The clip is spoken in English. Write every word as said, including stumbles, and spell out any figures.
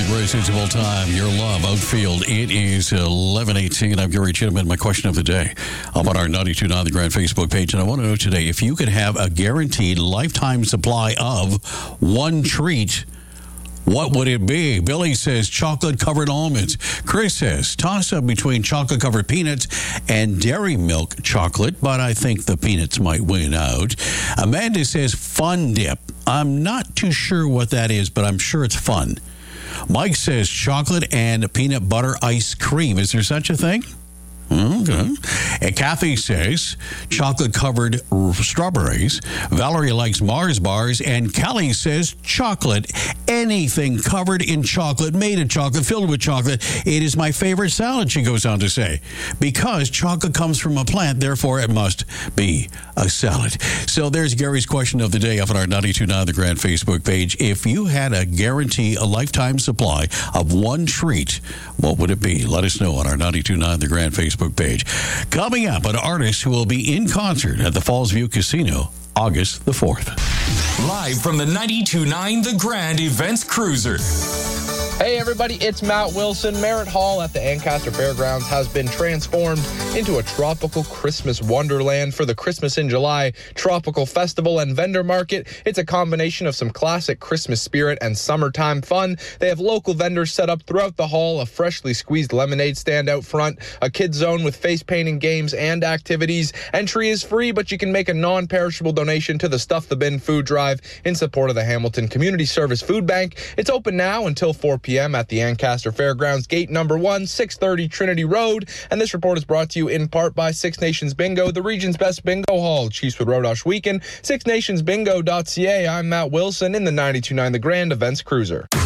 greatest hits of all time. Your Love, Outfield. It is eleven eighteen. I'm Gary Chittiman. My question of the day. I'm on our ninety-two point nine The Grand Facebook page, and I want to know today, if you could have a guaranteed lifetime supply of one treat, what would it be? Billy says chocolate-covered almonds. Chris says toss-up between chocolate-covered peanuts and dairy milk chocolate, but I think the peanuts might win out. Amanda says fun dip. I'm not too sure what that is, but I'm sure it's fun. Mike says chocolate and peanut butter ice cream. Is there such a thing? Okay. And Kathy says chocolate-covered strawberries. Valerie likes Mars bars. And Kelly says chocolate. Anything covered in chocolate, made of chocolate, filled with chocolate. It is my favorite salad, she goes on to say. Because chocolate comes from a plant, therefore it must be a salad. So there's Gary's question of the day up on our ninety-two point nine The Grand Facebook page. If you had a guarantee, a lifetime supply of one treat, what would it be? Let us know on our ninety-two point nine The Grand Facebook page. Coming up, an artist who will be in concert at the Fallsview Casino August the fourth. Live from the ninety-two point nine The Grand Events Cruiser. Hey everybody, it's Matt Wilson. Merritt Hall at the Ancaster Fairgrounds has been transformed into a tropical Christmas wonderland for the Christmas in July Tropical Festival and Vendor Market. It's a combination of some classic Christmas spirit and summertime fun. They have local vendors set up throughout the hall, a freshly squeezed lemonade stand out front, a kids zone with face painting games and activities. Entry is free, but you can make a non-perishable donation to the Stuff the Bin food drive in support of the Hamilton Community Service Food Bank. It's open now until four p.m. at the Ancaster Fairgrounds, gate number one, six thirty Trinity Road. And this report is brought to you in part by Six Nations Bingo, the region's best bingo hall, Chiefswood Road, Oshweekon, six nations bingo dot c a. I'm Matt Wilson in the ninety-two point nine The Grand Events Cruiser.